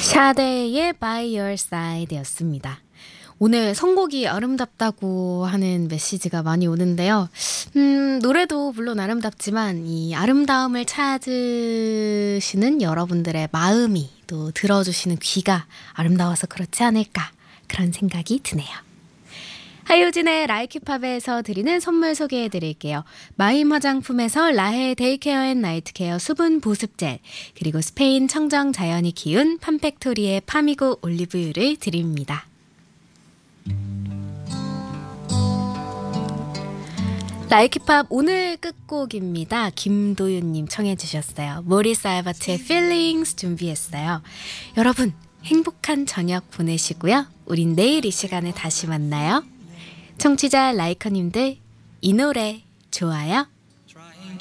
샤데의 By Your Side였습니다. 오늘 선곡이 아름답다고 하는 메시지가 많이 오는데요. 노래도 물론 아름답지만 이 아름다움을 찾으시는 여러분들의 마음이 또 들어주시는 귀가 아름다워서 그렇지 않을까 그런 생각이 드네요. 하유진의 라이키팝에서 드리는 선물 소개해 드릴게요. 마임 화장품에서 라헤 데이케어 앤 나이트 케어 수분 보습 젤, 그리고 스페인 청정 자연이 키운 팜팩토리의 파미고 올리브유를 드립니다. 라이키팝 오늘 끝곡입니다. 김도윤님 청해 주셨어요. 모리스 알바트의 Feelings 준비했어요. 여러분 행복한 저녁 보내시고요. 우린 내일 이 시간에 다시 만나요. 청취자 라이커님들 이 노래 좋아요?